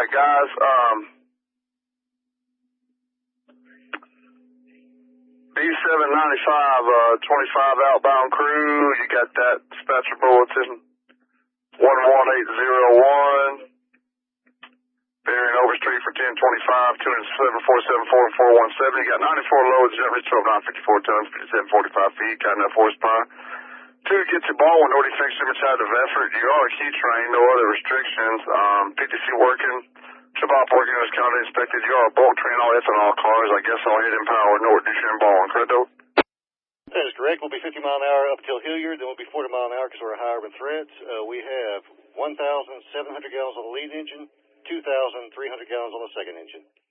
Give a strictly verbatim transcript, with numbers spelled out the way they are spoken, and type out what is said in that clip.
right, guys. Um, B seven ninety-five, uh, twenty-five outbound crew. You got that dispatcher bulletin. one one eight zero one. Bearing Overstreet for ten twenty-five, two oh seven, four seven four, and four one seven. You got ninety-four loads, jet reach twelve nine fifty-four tons, fifty-seven forty-five feet, got enough horsepower. Two, get your ball with no defects in side of effort. You are a key train, no other restrictions. Um, P T C working, trip op working as county inspected. You are a bulk train, all ethanol cars. I guess all head and power, no addition and ball, correct though? That is correct. We'll be fifty mile an hour up until Hilliard, then we'll be forty mile an hour because we're a high urban threat. Uh, we have one thousand seven hundred gallons on the lead engine, two thousand three hundred gallons on the second engine.